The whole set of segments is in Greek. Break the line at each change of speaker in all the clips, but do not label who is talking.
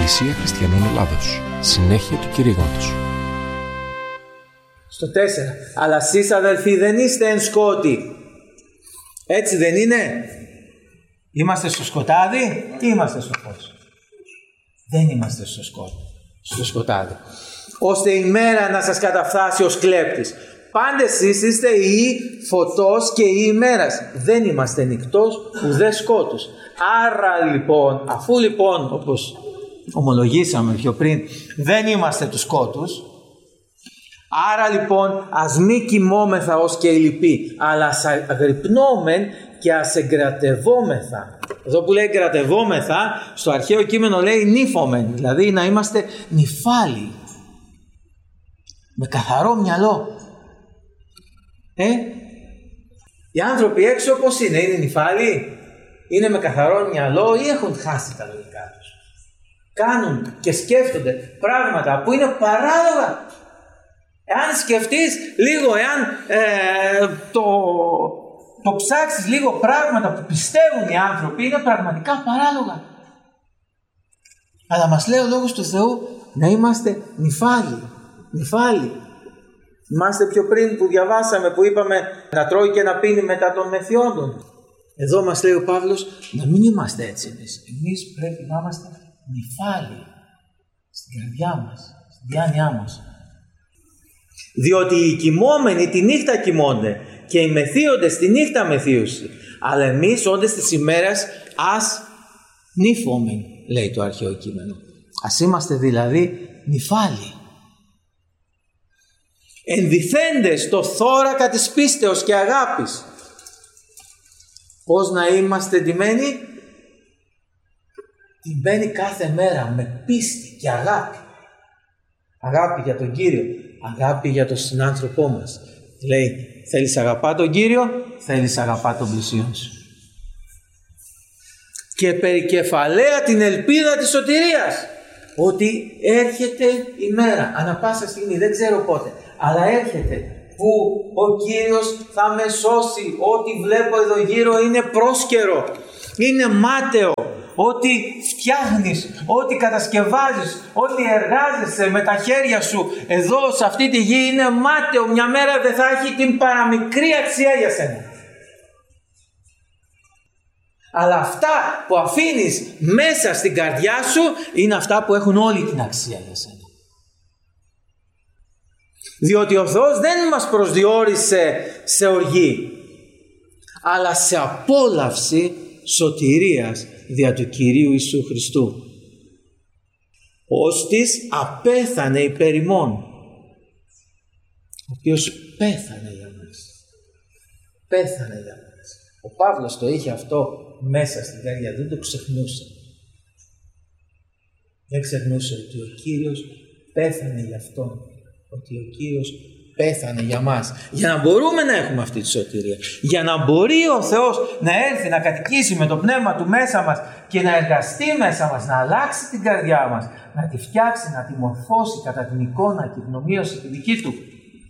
Εκκλησία Χριστιανών Ελλάδος. Συνέχεια του κηρύγματος.
Στο 4. Αλλά εσείς αδελφοί δεν είστε εν σκότη. Έτσι δεν είναι? Είμαστε στο σκοτάδι ή είμαστε στο φως? Δεν είμαστε στο σκοτάδι. Ώστε η μέρα να σας καταφθάσει ως κλέπτης. Πάντε εσείς είστε η φωτός και η ημέρας. Δεν είμαστε νυκτός ουδέ σκότους. Άρα λοιπόν, αφού λοιπόν όπως ομολογήσαμε πιο πριν, δεν είμαστε του σκότους, άρα λοιπόν ας μη κοιμόμεθα ως και οι λοιποί, αλλά ας αγρυπνόμεν και ας εγκρατευόμεθα. Εδώ που λέει εγκρατευόμεθα, στο αρχαίο κείμενο λέει νύφομεν, δηλαδή να είμαστε νυφάλιοι, με καθαρό μυαλό. Οι άνθρωποι έξω πώς είναι? Είναι νυφάλιοι? Είναι με καθαρό μυαλό ή έχουν χάσει τα λογικά τους? Κάνουν και σκέφτονται πράγματα που είναι παράλογα. Εάν σκεφτείς λίγο, εάν το ψάξεις λίγο, πράγματα που πιστεύουν οι άνθρωποι είναι πραγματικά παράλογα. Αλλά μας λέει ο Λόγος του Θεού να είμαστε νυφάλιοι. Θυμάστε πιο πριν που διαβάσαμε, που είπαμε να τρώει και να πίνει μετά των μεθιόντων. Εδώ μας λέει ο Παύλος να μην είμαστε έτσι εμείς. Εμείς πρέπει να είμαστε νυφάλιοι στην καρδιά μας, στην διάνοιά μας. Διότι οι κοιμόμενοι τη νύχτα κοιμώνται και οι μεθύοντες τη νύχτα μεθύουσι. Αλλά εμείς όντες της ημέρας ας νύφομεν, λέει το αρχαίο κείμενο. Ας είμαστε δηλαδή νυφάλιοι. Ενδυθέντες το θώρακα της πίστεως και αγάπης. Πώς να είμαστε ντυμένοι? Ντυμένοι κάθε μέρα με πίστη και αγάπη. Αγάπη για τον Κύριο, αγάπη για τον συνάνθρωπό μας. Λέει, θέλεις αγαπά τον Κύριο, θέλεις αγαπά τον πλησίον σου. Και περικεφαλαία την ελπίδα της σωτηρίας, ότι έρχεται η μέρα, ανά πάσα στιγμή, δεν ξέρω πότε, αλλά έρχεται, που ο Κύριος θα με σώσει. Ό,τι βλέπω εδώ γύρω είναι πρόσκαιρο, είναι μάταιο. Ό,τι φτιάχνεις, ό,τι κατασκευάζεις, ό,τι εργάζεσαι με τα χέρια σου εδώ σε αυτή τη γη είναι μάταιο. Μια μέρα δεν θα έχει την παραμικρή αξία για σένα. Αλλά αυτά που αφήνεις μέσα στην καρδιά σου είναι αυτά που έχουν όλη την αξία για σένα. Διότι ο Θεός δεν μας προσδιορίσε σε οργή, αλλά σε απόλαυση σωτηρίας δια του Κυρίου Ιησού Χριστού. Ώστις απέθανε υπέρ ημών, ο οποίος πέθανε για μας. Πέθανε για μας. Ο Παύλος το είχε αυτό μέσα στην καρδιά, δεν το ξεχνούσε. Δεν ξεχνούσε ότι ο Κύριος πέθανε για αυτόν, ότι ο Κύριος πέθανε για μας, για να μπορούμε να έχουμε αυτή τη σωτηρία, για να μπορεί ο Θεός να έρθει να κατοικήσει με το πνεύμα του μέσα μας και να εργαστεί μέσα μας, να αλλάξει την καρδιά μας, να τη φτιάξει, να τη μορφώσει κατά την εικόνα και την ομοίωση τη δική του.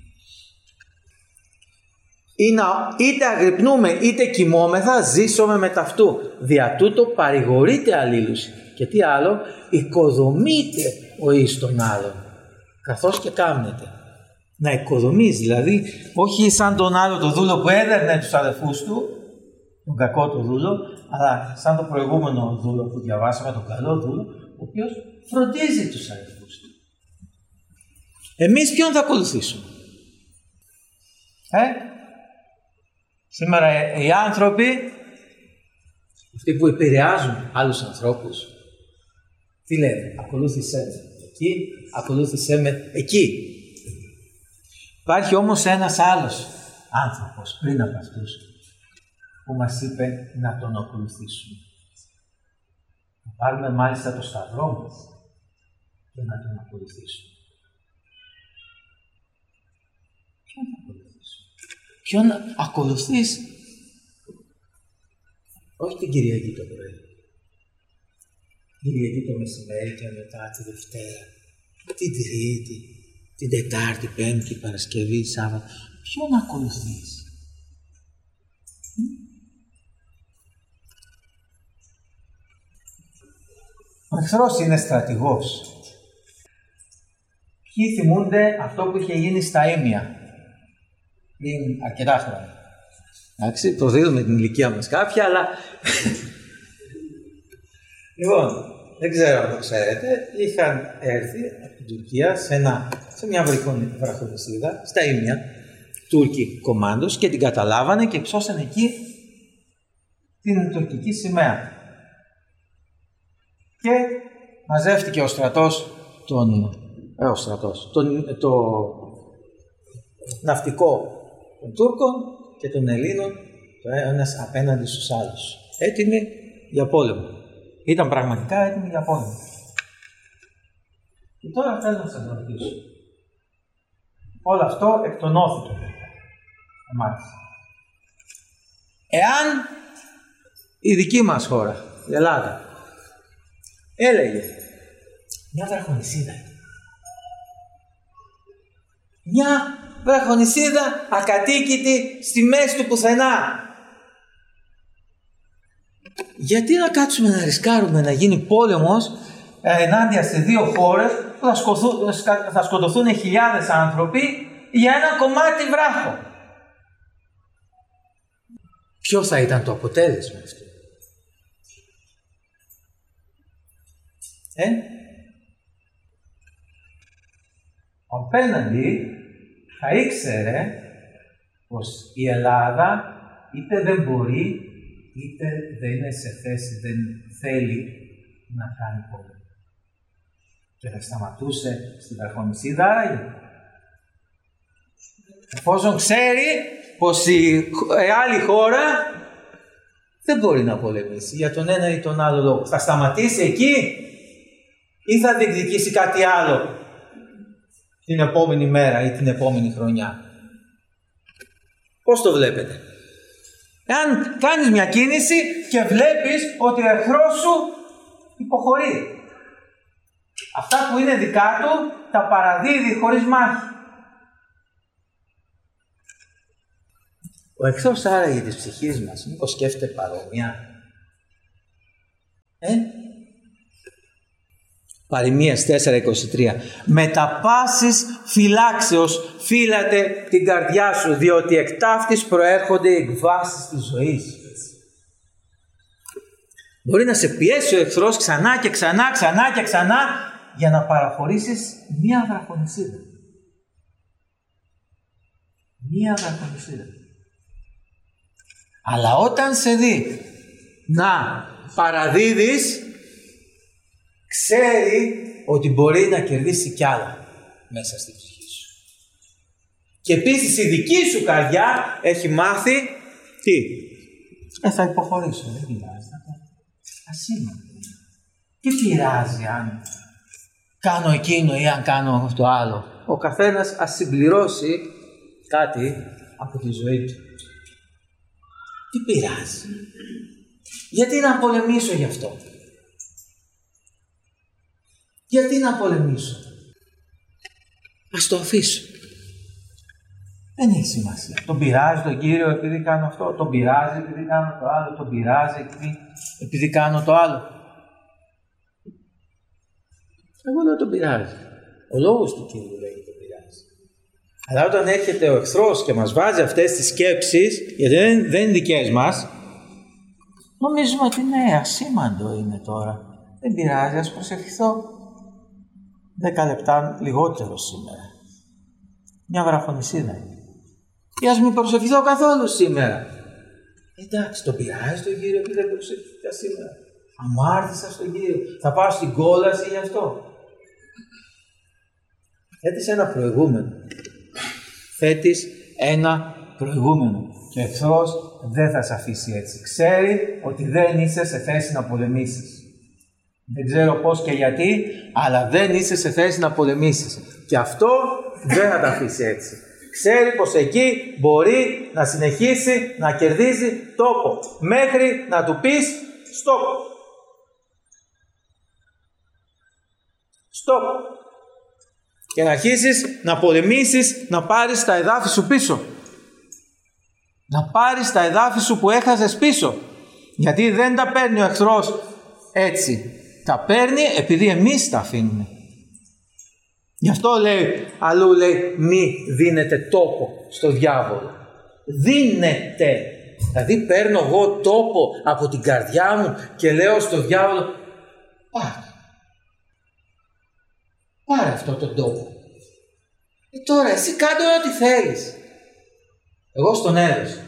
Είτε αγρυπνούμε είτε κοιμόμεθα, ζήσομαι με ταυτού. Δια τούτο παρηγορείται αλλήλους. Και τι άλλο? Οικοδομείται ο εις τον άλλον, καθώς και κάμνεται. Να οικοδομείς, δηλαδή όχι σαν τον άλλο το δούλο που έδερνε τους αδελφούς του, τον κακό του δούλο, αλλά σαν το προηγούμενο δούλο που διαβάσαμε, τον καλό δούλο, ο οποίος φροντίζει τους αδελφούς του. Εμείς ποιον θα ακολουθήσουμε? Σήμερα οι άνθρωποι, αυτοί που επηρεάζουν άλλους ανθρώπους, τι λένε? Ακολούθησέ με εκεί, ακολούθησέ με εκεί. Υπάρχει όμως ένας άλλος άνθρωπος πριν από αυτούς που μας είπε να τον ακολουθήσουμε. Να πάρουμε μάλιστα το σταυρό μας και να τον ακολουθήσουμε. Ποιον θα ακολουθήσουμε? Ποιον ακολουθείς? Όχι την Κυριακή το πρωί. Κυριακή το μεσημέρι και μετά τη Δευτέρα, την Τρίτη, την Τετάρτη, Πέμπτη, Παρασκευή, Σάββατο. Ποιον ακολουθείς? Ο εχθρός είναι στρατηγός. Ποιοι θυμούνται αυτό που είχε γίνει στα Ήμια πριν αρκετά χρόνια? Εντάξει, προδίδουμε την ηλικία μας κάποια, αλλά... Λοιπόν, δεν ξέρω αν το ξέρετε, είχαν έρθει από την Τουρκία σε μια βραχονισίδα, στα Ήμια, Τούρκοι κομμάντος, και την καταλάβανε και ψώσανε εκεί την τουρκική σημαία. Και μαζεύτηκε ο στρατός το ναυτικό των Τούρκων και των Ελλήνων, το ένας απέναντι στους άλλους, έτοιμοι για πόλεμο. Ήταν πραγματικά έτοιμοι για πόλεμο. Και τώρα θέλω να σας ρωτήσω. Όλο αυτό εκτονώθηκε. Εάν η δική μας χώρα, η Ελλάδα, έλεγε μια βραχονισίδα, μια βραχονισίδα ακατοίκητη στη μέση του πουθενά, γιατί να κάτσουμε να ρισκάρουμε να γίνει πόλεμος ενάντια σε δύο χώρες που θα σκοτωθούν χιλιάδες άνθρωποι για ένα κομμάτι βράχο? Ποιο θα ήταν το αποτέλεσμα αυτό? Ο απέναντι θα ήξερε πως η Ελλάδα είτε δεν μπορεί, είτε δεν είναι σε θέση, δεν θέλει να κάνει πόλεμο. Και θα σταματούσε στη βραχονισίδα άραγε. Εφόσον ξέρει πως η άλλη χώρα δεν μπορεί να πολεμήσει για τον ένα ή τον άλλο λόγο, θα σταματήσει εκεί ή θα διεκδικήσει κάτι άλλο την επόμενη μέρα ή την επόμενη χρονιά? Πώς το βλέπετε? Εάν κάνεις μια κίνηση και βλέπεις ότι ο εχθρός σου υποχωρεί, αυτά που είναι δικά του τα παραδίδει χωρίς μάχη. Ο εχθρός άραγε της ψυχής μας, μήπως σκέφτεται παρόμοια? Παροιμίας 4:23. Με τα πάσης φυλάξεως φύλατε την καρδιά σου, διότι εκ ταύτης προέρχονται οι εκβάσεις της ζωής. Μπορεί να σε πιέσει ο εχθρός ξανά και ξανά για να παραχωρήσεις μία βραχονισίδα. Μία βραχονισίδα. Αλλά όταν σε δει να παραδίδεις, ξέρει ότι μπορεί να κερδίσει κι άλλα μέσα στη ψυχή σου. Και επίσης η δική σου καρδιά έχει μάθει τι? Θα υποχωρήσω, δεν πειράζει. Ασήμαντο. Τι πειράζει αν κάνω εκείνο ή αν κάνω αυτό το άλλο? Ο καθένας ας συμπληρώσει κάτι από τη ζωή του. Τι πειράζει? Γιατί να πολεμήσω γι' αυτό? Γιατί να πολεμήσω? Ας το αφήσω. Δεν έχει σημασία. Τον πειράζει τον Κύριο επειδή κάνω αυτό, τον πειράζει επειδή κάνω το άλλο, τον πειράζει επειδή κάνω το άλλο. Εγώ δεν τον πειράζει. Ο λόγος του Κύριου λέει τον πειράζει. Αλλά όταν έρχεται ο εχθρός και μας βάζει αυτές τις σκέψεις, γιατί δεν είναι δικές μας, νομίζουμε ότι ναι, ασήμαντο είναι τώρα. Δεν πειράζει, ας προσευχηθώ 10 λεπτά λιγότερο σήμερα. Μια βραχονισίδα είναι. Ή ας μην προσευχηθώ καθόλου σήμερα. Εντάξει, τον πειράζει τον Κύριο που δεν προσευχηθήκα σήμερα? Αμάρτησα στον Κύριο. Θα πάω στην κόλαση γι' αυτό. Θέτεις ένα προηγούμενο. Θέτεις ένα προηγούμενο. Και ο εχθρός δεν θα σε αφήσει έτσι. Ξέρει ότι δεν είσαι σε θέση να πολεμήσεις. Δεν ξέρω πώς και γιατί, αλλά δεν είσαι σε θέση να πολεμήσεις. Και αυτό δεν θα τα αφήσει έτσι. Ξέρει πως εκεί μπορεί να συνεχίσει να κερδίζει τόπο. Μέχρι να του πεις stop. Stop. Και να αρχίσεις να πολεμήσεις, να πάρεις τα εδάφη σου πίσω. Να πάρεις τα εδάφη σου που έχασες πίσω. Γιατί δεν τα παίρνει ο εχθρός έτσι. Τα παίρνει επειδή εμείς τα αφήνουμε. Γι' αυτό λέει, αλλού λέει, μη δίνετε τόπο στο διάβολο. Δίνετε. Δηλαδή παίρνω εγώ τόπο από την καρδιά μου και λέω στο διάβολο, πάρε αυτό τον τόπο. Τώρα εσύ κάτω ό,τι θέλεις. Εγώ στον έδωσα.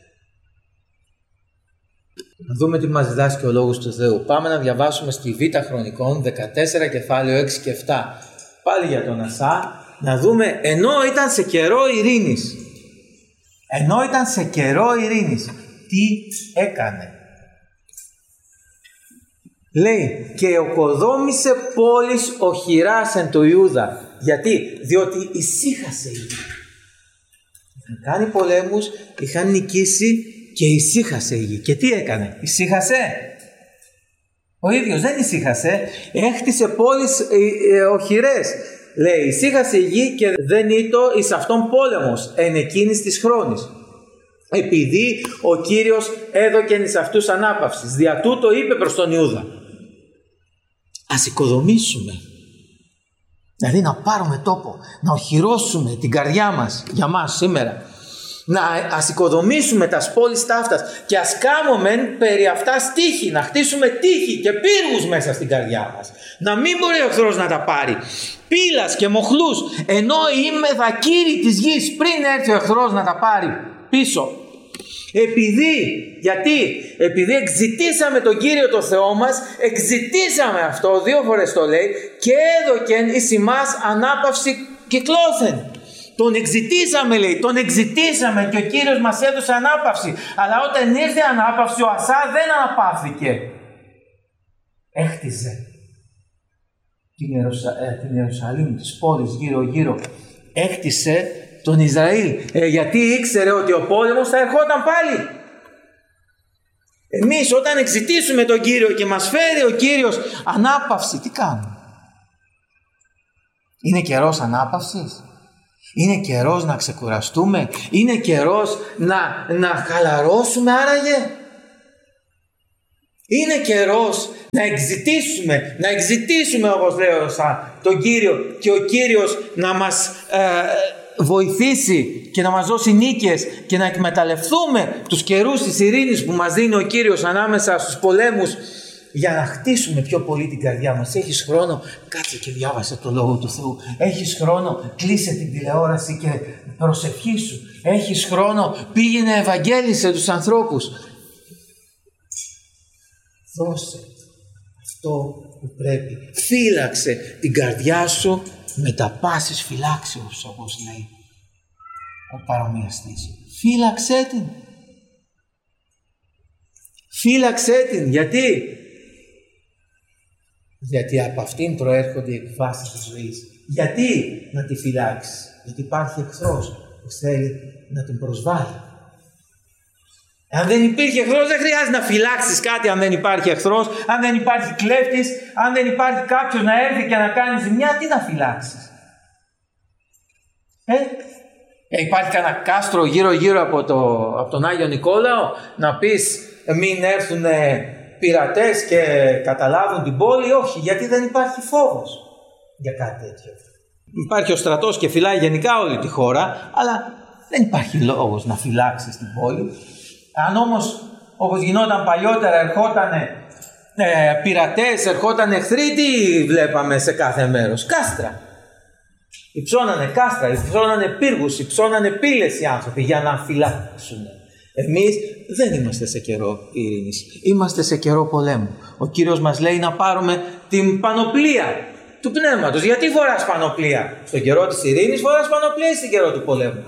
Να δούμε τι μας διδάσκει ο Λόγος του Θεού. Πάμε να διαβάσουμε στη Β' Χρονικών 14 κεφάλαιο 6 και 7. Πάλι για τον Ασά. Να δούμε, ενώ ήταν σε καιρό ειρήνης. Ενώ ήταν σε καιρό ειρήνης. Τι έκανε. Λέει, και οκοδόμησε πόλης οχυράς εν το Ιούδα. Γιατί, διότι ησύχασε η γη. Είχαν κάνει πολέμους, είχαν νικήσει και ησύχασε η γη. Και τι έκανε, ησύχασε. Ο ίδιος δεν ησύχασε, έχτισε πόλεις οχυρές. Λέει, ησύχασε η γη και δεν ήτο εις αυτόν πόλεμος εν εκείνης της χρόνης. Επειδή ο Κύριος έδωκεν εις αυτούς ανάπαυσης. Δια τούτο είπε προς τον Ιούδα, ας οικοδομήσουμε. Δηλαδή να πάρουμε τόπο, να οχυρώσουμε την καρδιά μας για μας σήμερα. Ας οικοδομήσουμε τα πόλεις ταύτας και ας κάμουμε περί αυτά στίχη, να χτίσουμε τείχη και πύργους μέσα στην καρδιά μας. Να μην μπορεί ο εχθρός να τα πάρει. Πύλας και μοχλούς, ενώ είμαι δακύρη της γης πριν έρθει ο εχθρός να τα πάρει πίσω. Επειδή εξητήσαμε τον Κύριο το Θεό μας, εξητήσαμε αυτό, 2 φορές το λέει, και έδωκεν εις ημάς ανάπαυση κυκλώθεν. Τον εξητήσαμε, λέει, τον εξητήσαμε και ο Κύριος μας έδωσε ανάπαυση. Αλλά όταν ήρθε ανάπαυση, ο Ασά δεν αναπαύθηκε. Έχτιζε την Ιερουσαλήμ, τις πόλεις γύρω-γύρω. Έχτισε τον Ισραήλ, γιατί ήξερε ότι ο πόλεμος θα ερχόταν πάλι. Εμείς όταν εξητήσουμε τον Κύριο και μας φέρει ο Κύριος ανάπαυση, τι κάνουμε? Είναι καιρός ανάπαυσης? Είναι καιρός να ξεκουραστούμε? Είναι καιρός να χαλαρώσουμε άραγε? Είναι καιρός να εξητήσουμε όπως λέω τον Κύριο και ο Κύριος να μας βοηθήσει και να μας δώσει νίκες και να εκμεταλλευτούμε τους καιρούς της ειρήνης που μας δίνει ο Κύριος ανάμεσα στους πολέμους για να χτίσουμε πιο πολύ την καρδιά μας. Έχεις χρόνο, κάτσε και διάβασε το Λόγο του Θεού. Έχεις χρόνο, κλείσε την τηλεόραση και προσευχήσου. Έχεις χρόνο, πήγαινε ευαγγέλισε τους ανθρώπους. Δώσε αυτό που πρέπει. Φύλαξε την καρδιά σου με τα πάσης φυλάξεως, όπως λέει ο παρομοιαστής. Φύλαξέ την. Φύλαξέ την. Γιατί από αυτήν προέρχονται οι εκφάσεις της ζωής. Γιατί να τη φυλάξεις? Γιατί υπάρχει εχθρός που θέλει να την προσβάλλει. Αν δεν υπήρχε εχθρός, δεν χρειάζεται να φυλάξεις κάτι. Αν δεν υπάρχει εχθρός, αν δεν υπάρχει κλέφτης, αν δεν υπάρχει κάποιος να έρθει και να κάνει ζημιά, τι να φυλάξεις? Υπάρχει κανένα κάστρο γύρω-γύρω από τον Άγιο Νικόλαο να πεις μην έρθουν πειρατές και καταλάβουν την πόλη? Όχι, γιατί δεν υπάρχει φόβος για κάτι τέτοιο. Υπάρχει ο στρατός και φυλάει γενικά όλη τη χώρα, αλλά δεν υπάρχει λόγος να φυλάξεις την πόλη. Αν όμως, όπως γινόταν παλιότερα, ερχότανε πειρατές, ερχόταν εχθροί, τι βλέπαμε σε κάθε μέρος? Κάστρα. Υψώνανε κάστρα, υψώνανε πύργους, υψώνανε πύλες οι άνθρωποι για να φυλάξουν. Εμείς δεν είμαστε σε καιρό ειρήνης, είμαστε σε καιρό πολέμου. Ο Κύριος μας λέει να πάρουμε την πανοπλία του πνεύματος. Γιατί φοράς πανοπλία? Στον καιρό της ειρήνης φοράς πανοπλία ή στην καιρό του πολέμου?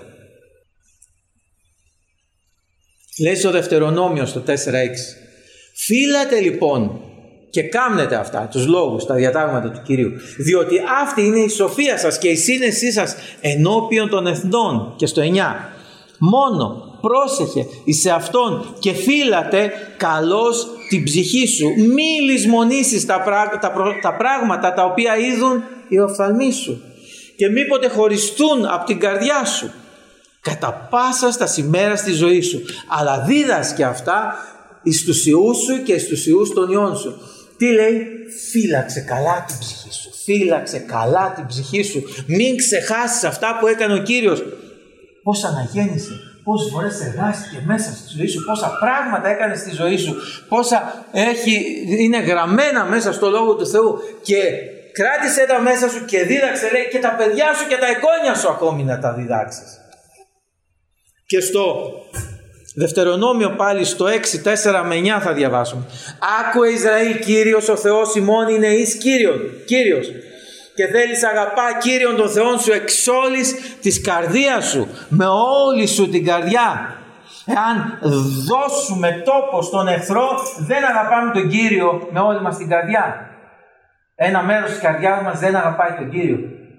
Λέει στο Δευτερονόμιο στο 4:6. Φύλατε λοιπόν και κάμνετε αυτά, τους λόγους, τα διατάγματα του Κυρίου, διότι αυτή είναι η σοφία σας και η σύνεσή σας ενώπιον των εθνών. Και στο 9. Μόνο πρόσεχε εις αυτόν και φύλατε καλώς την ψυχή σου. Μη λησμονήσεις τα πράγματα τα οποία είδουν οι οφθαλμοί σου και μήποτε χωριστούν από την καρδιά σου κατά πάσα στα σημέρα στη ζωή σου, αλλά δίδασκε αυτά εις τους ιούς σου και εις τους ιούς των ιών σου. Τι λέει? Φύλαξε καλά την ψυχή σου. Φύλαξε καλά την ψυχή σου. Μην ξεχάσεις αυτά που έκανε ο Κύριος. Πώς αναγέννησε, πόσες φορές εργάστηκε μέσα στη ζωή σου, πόσα πράγματα έκανε στη ζωή σου, πόσα είναι γραμμένα μέσα στο Λόγο του Θεού, και κράτησε τα μέσα σου και δίδαξε, λέει, και τα παιδιά σου και τα εγγόνια σου ακόμη να τα διδάξεις. Και στο Δευτερονόμιο πάλι στο 6, 4 με 9 θα διαβάσουμε. Άκουε Ισραήλ, Κύριος ο Θεός ημών είναι εις Κύριος. Και θέλεις αγαπά Κύριον τον Θεόν σου εξ όλης της καρδίας σου, με όλη σου την καρδιά. Εάν δώσουμε τόπο στον εχθρό, δεν αγαπάμε τον Κύριο με όλη μας την καρδιά. Ένα μέρος της καρδιάς μας δεν αγαπάει τον Κύριο.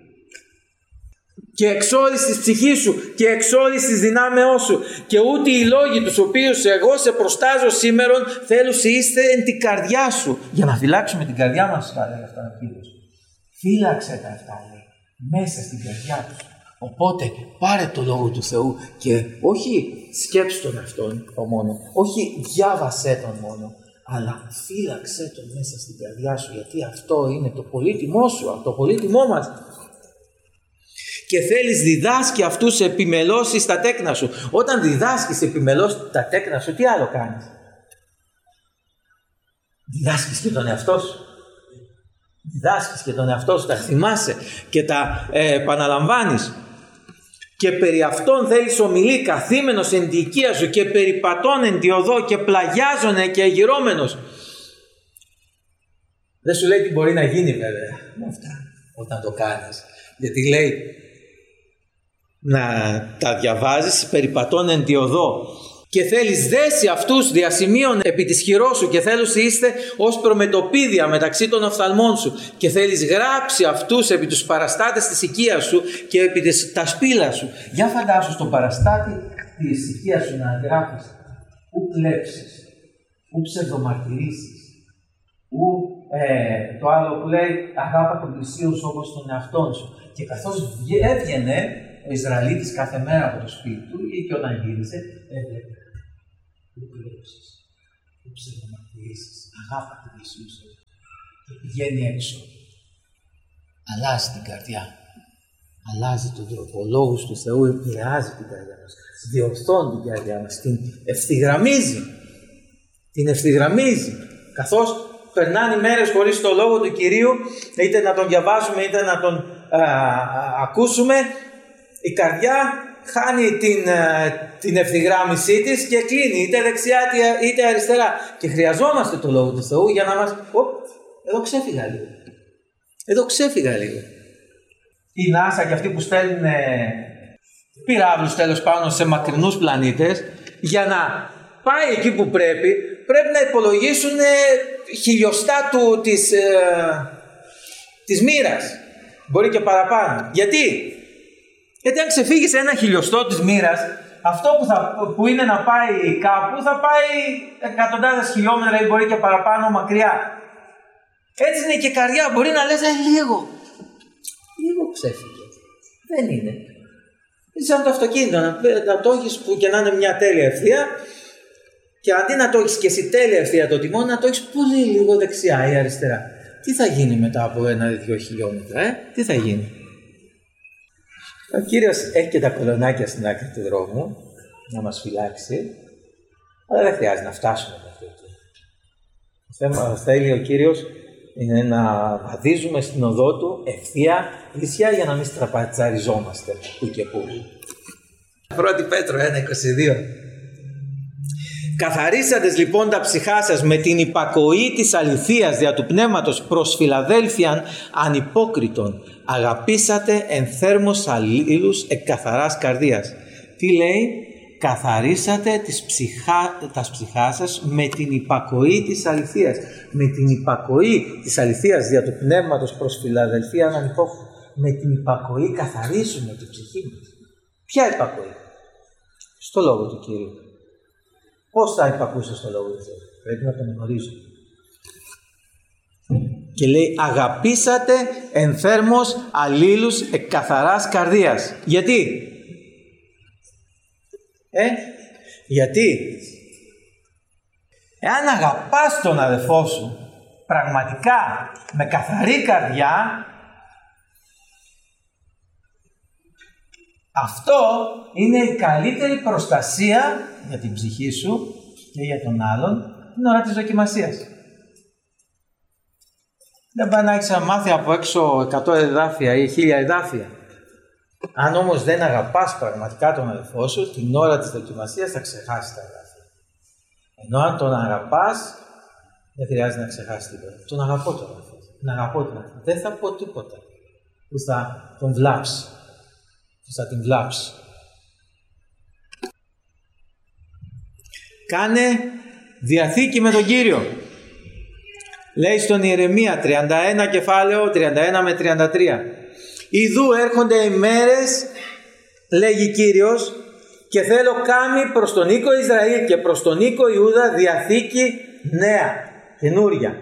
Και εξ όλης της ψυχής σου και εξ όλης της δυνάμεώς σου, και ούτε οι λόγοι τους οποίους εγώ σε προστάζω σήμερον θέλουν είστε εν την καρδιά σου. Για να φυλάξουμε την καρδιά μας, τα λέει αυτά ο Κύριος. Φύλαξε τα αυτά, λέει, μέσα στην καρδιά του. Οπότε πάρε το Λόγο του Θεού και όχι σκέψου τον αυτόν μόνο, όχι διάβασέ τον μόνο, αλλά φύλαξέ τον μέσα στην καρδιά σου, γιατί αυτό είναι το πολύτιμό σου, το πολύτιμό μας. Και θέλεις διδάσκει αυτούς επιμελώσεις τα τέκνα σου. Όταν διδάσκεις επιμελώσεις τα τέκνα σου, τι άλλο κάνεις? Διδάσκεις και τον εαυτό σου. Διδάσκεις και τον εαυτό σου, τα θυμάσαι και τα επαναλαμβάνεις. Και περί αυτών θέλεις ομιλεί καθήμενος εν τη οικία σου και περιπατών εν τη οδό και πλαγιάζωνε και αγυρώμενος. Δεν σου λέει τι μπορεί να γίνει βέβαια με αυτά όταν το κάνεις. Γιατί λέει να τα διαβάζεις περιπατών εν τη οδό. Και θέλεις δέσει αυτούς διασημείων επί της χειρός σου και θέλεις είστε ως προμετωπίδια μεταξύ των οφθαλμών σου, και θέλεις γράψει αυτούς επί τους παραστάτες της οικίας σου και επί τα σπήλα σου. Για φαντάσου στον παραστάτη της οικίας σου να γράφεις ου κλέψεις, ου ψευδομαρτυρήσεις, ου το άλλο που λέει αγάπα τον πλησίον σου όπως τον εαυτόν σου. Και καθώς έβγαινε ο Ισραηλίτης κάθε μέρα από το σπίτι του ή και όταν γύριζε, έβλεπε που κλέψεις, που ψευδομαρτυρήσεις, αγάπα την πλησίον σου, και πηγαίνει έξω. Αλλάζει την καρδιά, αλλάζει τον τρόπο. Ο Λόγος του Θεού επηρεάζει την καρδιά μας, διορθώνει την καρδιά μας, την ευθυγραμμίζει. Την ευθυγραμμίζει. Καθώς περνάνε οι μέρες χωρίς το Λόγο του Κυρίου, είτε να τον διαβάσουμε είτε να τον ακούσουμε, η καρδιά χάνει την ευθυγράμμισή της και κλείνει είτε δεξιά είτε αριστερά. Και χρειαζόμαστε το Λόγο του Θεού για να μας... Εδώ ξέφυγα λίγο. Εδώ ξέφυγα λίγο. Η NASA και αυτοί που στέλνουν πυράβλους τέλος πάνω σε μακρινούς πλανήτες, για να πάει εκεί που πρέπει να υπολογίσουν χιλιοστά της μοίρας. Μπορεί και παραπάνω. Γιατί αν ξεφύγεις ένα χιλιοστό της μοίρας, αυτό που είναι να πάει κάπου θα πάει εκατοντάδες χιλιόμετρα ή μπορεί και παραπάνω μακριά. Έτσι είναι και η καρδιά. Μπορεί να λες λίγο ξέφυγε. Δεν είναι. Είναι σαν το αυτοκίνητο, να το έχεις που και να είναι μια τέλεια ευθεία, και αντί να το έχεις και εσύ τέλεια ευθεία το τιμόνι, να το έχεις πολύ λίγο δεξιά ή αριστερά. Τι θα γίνει μετά από 1-2 χιλιόμετρα, τι θα γίνει? Ο Κύριος έχει και τα κολονάκια στην άκρη του δρόμου να μας φυλάξει, αλλά δεν χρειάζεται να φτάσουμε μέχρι εκεί. Το θέμα θέλει ο Κύριος είναι να βαδίζουμε στην οδό του ευθεία, ίσια, για να μην στραπατσαριζόμαστε που και που. 1 Πέτρο 1:22. Καθαρίσαντες λοιπόν τα ψυχά σας με την υπακοή της αληθείας δια του πνεύματος προς Φιλαδέλφιαν ανυπόκριτον, αγαπήσατε εν θέρμος αλλήλους εκ καθαράς καρδίας. Τι λέει? Καθαρίσατε τα ψυχά σας με την υπακοή της αληθείας. Με την υπακοή της αληθείας δια του πνεύματος προς Φιλαδελφίαν ανυπόκριτον. Με την υπακοή καθαρίζουμε την ψυχή μας. Ποια υπακοή? Στο Λόγο του Κυρίου. Πώς θα υπακούσεις στο Λόγο του Θεού? Πρέπει να τον γνωρίζω. Και λέει αγαπήσατε εν θέρμος αλλήλους εκ καθαράς καρδίας. Γιατί? Γιατί εάν αγαπάς τον αδελφό σου, πραγματικά με καθαρή καρδιά, αυτό είναι η καλύτερη προστασία για την ψυχή σου και για τον άλλον την ώρα της δοκιμασίας. Δεν πάει να έχεις μάθει από έξω 100 εδάφια ή 1000 εδάφια. Αν όμως δεν αγαπάς πραγματικά τον αδελφό σου, την ώρα της δοκιμασίας θα ξεχάσεις τα εδάφια. Ενώ αν τον αγαπάς, δεν χρειάζεται να ξεχάσεις τίποτα. Τον αγαπώ τον αδελφό. Τον αγαπώ τον αδελφό. Δεν θα πω τίποτα που θα τον βλάψει. Που θα την βλάψει. Κάνε διαθήκη με τον Κύριο. Λέει στον Ιερεμία 31 κεφάλαιο 31 με 33. Ιδού έρχονται οι μέρες, λέγει Κύριος, και θέλω κάμει προς τον οίκο Ισραήλ και προς τον οίκο Ιούδα διαθήκη νέα, καινούρια.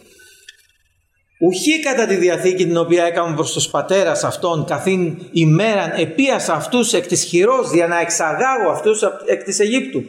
Ουχή κατά τη διαθήκη την οποία έκαμε προς τους πατέρας αυτών, καθήν ημέραν επίασα αυτούς εκ της χειρός, για να εξαγάγω αυτούς εκ της Αιγύπτου.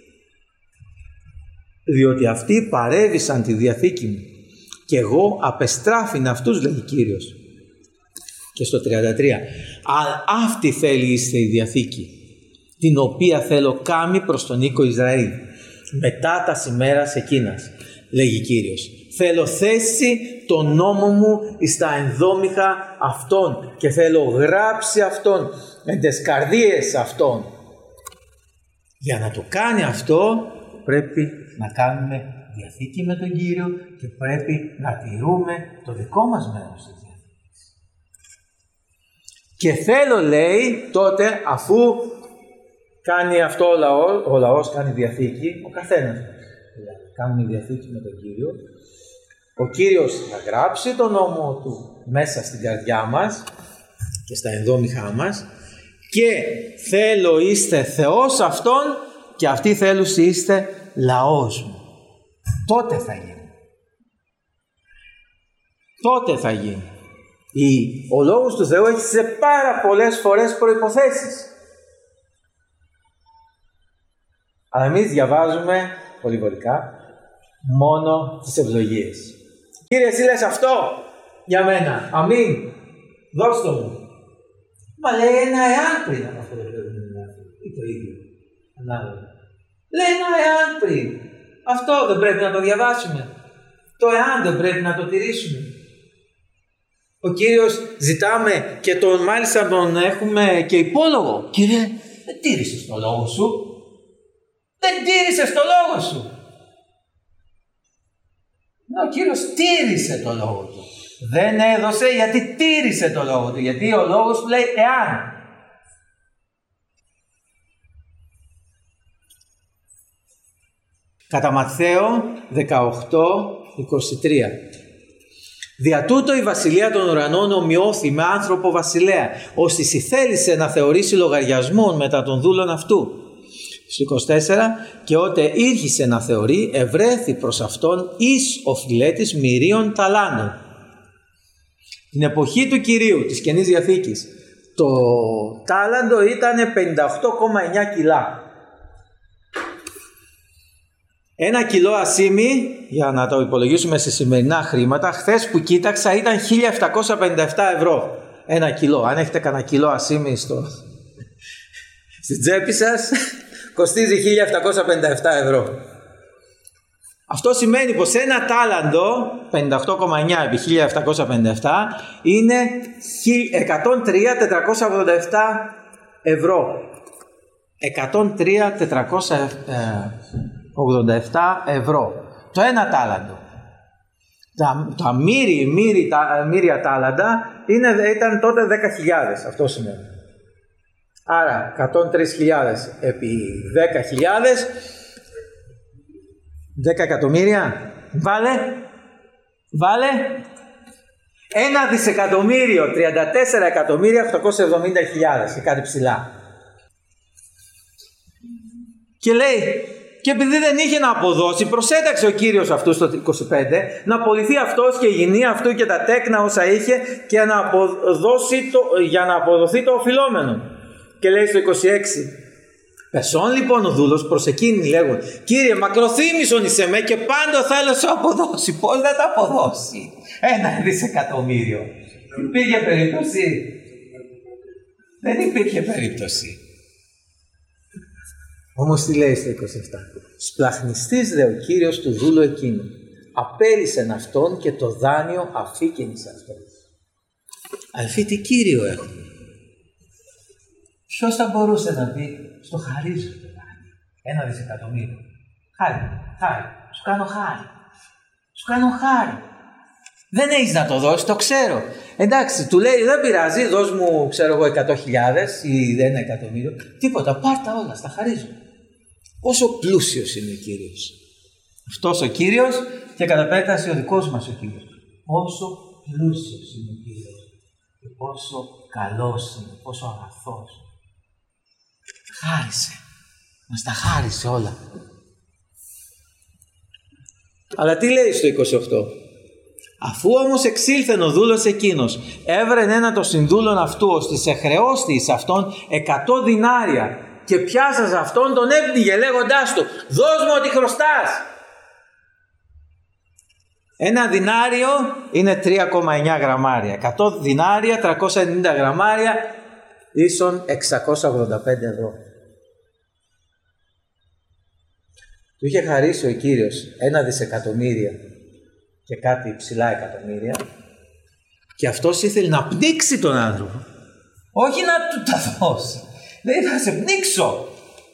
Διότι αυτοί παρέβησαν τη διαθήκη μου και εγώ απεστράφην αυτούς, λέγει Κύριος. Και στο 33, αλλά αυτή θέλει είστε η διαθήκη, την οποία θέλω κάμει προς τον οίκο Ισραήλ, μετά τα ημέρας εκείνας, λέγει Κύριος. Θέλω θέσει τον νόμο μου εις τα ενδόμηχα αυτών και θέλω γράψει αυτόν εν τες καρδίες αυτών. Για να το κάνει αυτό πρέπει να κάνουμε διαθήκη με τον Κύριο και πρέπει να τηρούμε το δικό μας μέρος της διαθήκης. Και θέλω, λέει, τότε αφού κάνει αυτό ο λαός κάνει διαθήκη, ο καθένας κάνουμε διαθήκη με τον Κύριο, ο Κύριος θα γράψει τον νόμο του μέσα στην καρδιά μας και στα ενδόμηχά μας και θέλω είστε Θεός αυτόν και αυτοί θέλουσι είστε λαός μου. Τότε θα γίνει. Τότε θα γίνει. Ο Λόγος του Θεού έχει σε πάρα πολλές φορές προϋποθέσεις. Αλλά εμείς διαβάζουμε πολυβολικά μόνο τις ευλογίες. Κύριε, εσύ λες αυτό για μένα. Αμήν. Δώσ' το μου. Μα λέει ένα εάν πριν από αυτό το ή το ίδιο. Ανάλογα. Λέει ένα εάν πριν. Αυτό δεν πρέπει να το διαβάσουμε. Το εάν δεν πρέπει να το τηρήσουμε. Ο Κύριος ζητάμε και τον μάλιστα τον έχουμε και υπόλογο. Κύριε, δεν τήρησες το λόγο σου. Δεν τήρησες το λόγο σου. Ο Κύριος τήρησε το λόγο του. Δεν έδωσε γιατί τήρησε το λόγο του. Γιατί ο λόγος του λέει εάν. Κατά Ματθαίο 18:23. Δια τούτο η βασιλεία των ουρανών ομοιώθη με άνθρωπο βασιλέα, ώστε θέλησε να θεωρήσει λογαριασμόν μετά των δούλων αυτού. Στο 24, και ότε ήρχισε να θεωρεί, ευρέθη προς αυτόν εις ο φιλέτης μυρίων ταλάντων. Την εποχή του Κυρίου, της Καινής Διαθήκης, το τάλαντο ήταν 58,9 κιλά. 1 κιλό ασίμι, για να το υπολογίσουμε σε σημερινά χρήματα, χθες που κοίταξα ήταν 1.757 ευρώ. 1 κιλό. Αν έχετε κανένα κιλό ασίμι στην τσέπη σας, κοστίζει 1.757 ευρώ. Αυτό σημαίνει πως ένα τάλαντο, 58,9 επί 1.757, είναι 103.487 ευρώ. 103.487 ευρώ. Το ένα τάλαντο. Τα μύρια τάλαντα ήταν τότε 10.000. Αυτό σημαίνει. Άρα 103.000 επί 10.000, 10 εκατομμύρια. Βάλε 1.34.870.000 και κάτι ψηλά. Και λέει, και επειδή δεν είχε να αποδώσει, προσέταξε ο Κύριος αυτού στο 25 να απολυθεί αυτός και η γυνή αυτού και τα τέκνα όσα είχε και για να αποδοθεί το οφειλόμενο. Και λέει στο 26, Πεσόν λοιπόν ο δούλος προς εκείνη λέγον, Κύριε, μακροθύμησον εις εμέ και πάντο θέλω σου αποδώσει. Πώς θα τα αποδώσει? 1 δισεκατομμύριο. Υπήρχε περίπτωση? Δεν υπήρχε περίπτωση. Όμως τι λέει στο 27? Σπλαχνιστής δε ο Κύριος του δούλου εκείνου, απέλυσεν αυτόν και το δάνειο αφήκεν εις αυτόν. Αδελφοί, τι Κύριο έχουμε? Ποιος θα μπορούσε να πει, στο χαρίζω το δάνειο, 1 δισεκατομμύριο. Χάρη, σου κάνω χάρη. Σου κάνω χάρη. Δεν έχεις να το δώσεις, το ξέρω. Εντάξει, του λέει, δεν πειράζει, δώσ' μου, ξέρω εγώ, 100.000 ή 1 εκατομμύριο. Τίποτα, πάρτα όλα, στα χαρίζω. Πόσο πλούσιος είναι ο Κύριος. Αυτός ο Κύριος και κατά επέκταση ο δικός μας ο Κύριος. Πόσο πλούσιος είναι ο Κύριος και πόσο καλός είναι, πόσο αγαθός. Χάρισε. Μας τα χάρισε όλα. Αλλά τι λέει στο 28? Αφού όμως εξήλθεν ο δούλος εκείνος, έβρεν ένα το συνδούλον αυτού, ώστε σε χρεώστη εις αυτόν 100 δινάρια και πιάσας αυτόν τον έπνιγε λέγοντάς του, δώσ' μου ό,τι χρωστάς. 1 δινάριο είναι 3,9 γραμμάρια. 100 δινάρια, 390 γραμμάρια, ίσον 685 ευρώ. Του είχε χαρίσει ο Κύριος 1 δισεκατομμύρια και κάτι ψηλά εκατομμύρια και αυτός ήθελε να πνίξει τον άνθρωπο. Όχι να του τα δώσει. Λέει, θα σε πνίξω.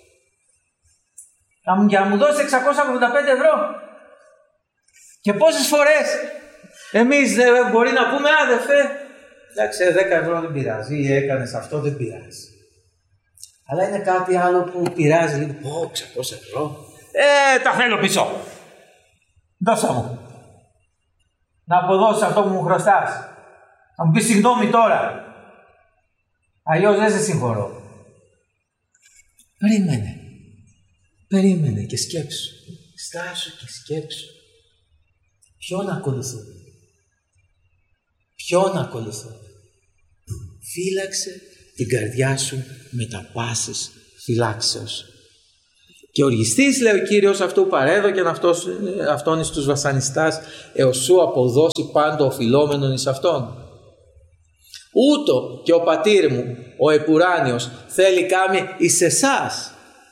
Θα μου δώσει 685 ευρώ. Και πόσες φορές εμείς δεν μπορεί να πούμε, αδερφέ, εντάξει, 10 ευρώ δεν πειράζει ή έκανες αυτό, δεν πειράζει. Αλλά είναι κάτι άλλο που πειράζει λίγο. 600 ευρώ. Τα θέλω πίσω. Δώσα μου. Να αποδώσεις αυτό που μου χρωστάς. Θα μου πεις συγγνώμη τώρα. Αλλιώς δεν σε συγχωρώ. Περίμενε και σκέψου. Στάσου και σκέψου. Ποιον ακολουθούν. Φύλαξε την καρδιά σου με τα πάσης φυλάξεως. Και οργιστής, λέει ο Κύριος, αυτού παρέδωκεν αυτόν εις τους βασανιστάς, έως σου αποδώσει πάντο οφειλόμενον εις αυτόν. Ούτω και ο πατήρ μου, ο επουράνιος, θέλει κάνει εις εσάς.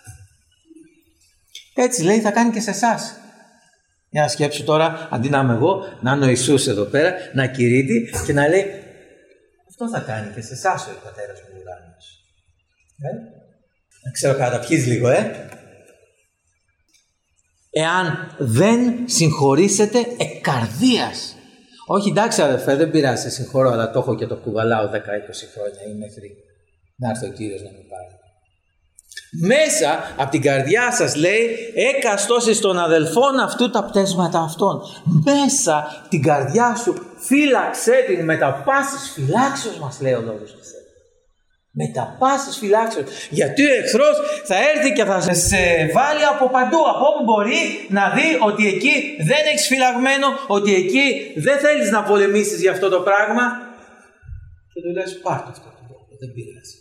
Έτσι λέει, θα κάνει και σε εσάς. Για να σκέψου τώρα, αντί να είμαι εγώ, να είναι ο Ιησούς εδώ πέρα, να κηρύττει και να λέει, αυτό θα κάνει και σε εσάς ο πατέρας μου ουράνιος. Να ξέρω, καταπιείς λίγο, Εάν δεν συγχωρήσετε εκ καρδίας. Όχι, εντάξει αδερφέ, δεν πειράζει, σε συγχωρώ, αλλά το έχω και το κουβαλάω 10-20 χρόνια ή μέχρι να έρθει ο Κύριος να με πάρει. Μέσα από την καρδιά σας, λέει, έκαστος εις των αδελφών αυτού τα πτέσματα αυτών. Μέσα την καρδιά σου φύλαξε την με τα πάσης φυλάξεως, μας λέει ο λόγος του Θεού. Με τα πάσης φυλάξεως. Γιατί ο εχθρός θα έρθει και θα σε βάλει από παντού, από όπου μπορεί, να δει ότι εκεί δεν έχεις φυλαγμένο, ότι εκεί δεν θέλεις να πολεμήσεις για αυτό το πράγμα. Και του λες, πάρ' το αυτό το λόγο, δεν πειράζει.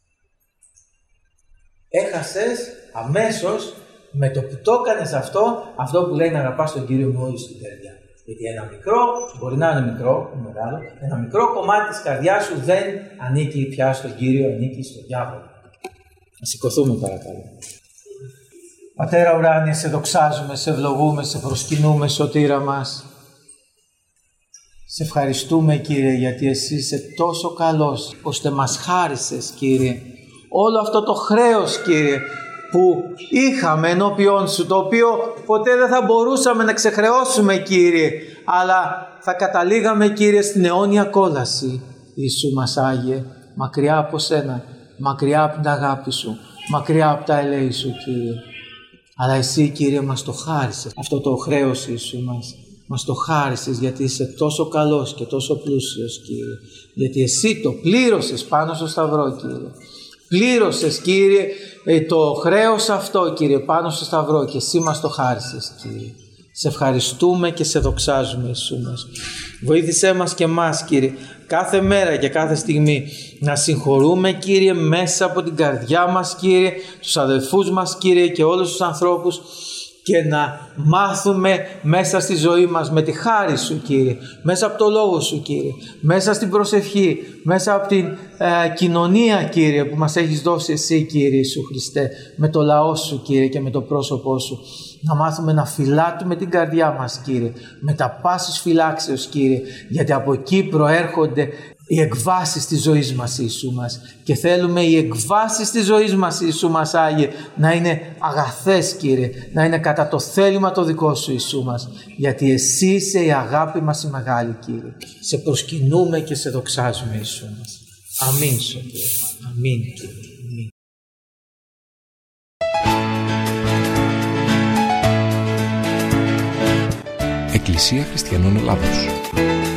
Έχασες αμέσως με το που το έκανες αυτό που λέει να αγαπάς τον Κύριο με όλη την καρδιά. Γιατί ένα μικρό, μπορεί να είναι μικρό, μεγάλο, ένα μικρό κομμάτι της καρδιάς σου δεν ανήκει πια στον Κύριο, ανήκει στον διάβολο. Να σηκωθούμε παρακαλώ. Πατέρα ουράνιε, σε δοξάζουμε, σε ευλογούμε, σε προσκυνούμε, σωτήρα μας. Σε ευχαριστούμε, Κύριε, γιατί εσύ είσαι τόσο καλός, ώστε μας χάρισες, Κύριε, όλο αυτό το χρέος, Κύριε, που είχαμε ενώπιόν σου, το οποίο ποτέ δεν θα μπορούσαμε να ξεχρεώσουμε, Κύριε, αλλά θα καταλήγαμε, Κύριε, στην αιώνια κόλαση. Ιησού μας Άγιε, μακριά από σένα, μακριά από την αγάπη σου, μακριά από τα ελέη σου, Κύριε. Αλλά εσύ, Κύριε, μας το χάρισες. Αυτό το χρέος, Ιησού μας το χάρισες, γιατί είσαι τόσο καλός και τόσο πλούσιος, Κύριε. Γιατί εσύ το πλήρωσες πάνω στο σταυρό, Κύριε. Πλήρωσες, Κύριε, το χρέος αυτό, Κύριε, πάνω στο σταυρό και εσύ μας το χάρισες, Κύριε. Σε ευχαριστούμε και σε δοξάζουμε, Ιησού μας. Βοήθησέ μας και εμάς, Κύριε. κάθε μέρα και κάθε στιγμή να συγχωρούμε, Κύριε, μέσα από την καρδιά μας, Κύριε, τους αδελφούς μας, Κύριε, και όλους τους ανθρώπους, και να μάθουμε μέσα στη ζωή μας με τη χάρη Σου, Κύριε, μέσα από το Λόγο Σου, Κύριε, μέσα στην προσευχή, μέσα από την κοινωνία, Κύριε, που μας έχεις δώσει Εσύ, Κύριε Ιησού Χριστέ, με το λαό Σου, Κύριε, και με το πρόσωπό Σου. Να μάθουμε να φυλάτουμε την καρδιά μας, Κύριε, με τα πάσης φυλάξεως, Κύριε, γιατί από εκεί προέρχονται οι εκβάσεις της ζωής μας, Ιησού μας, και θέλουμε οι εκβάσεις της ζωής μας, Ιησού μας, Άγιε, να είναι αγαθές, Κύριε, να είναι κατά το θέλημα το δικό Σου, Ιησού μας, γιατί Εσύ είσαι η αγάπη μας η μεγάλη, Κύριε. Σε προσκυνούμε και σε δοξάζουμε, Ιησού μας. Αμήν, Κύριε. Αμήν, Κύριε. Αμήν.
Εκκλησία Χριστιανών Ελλάδος.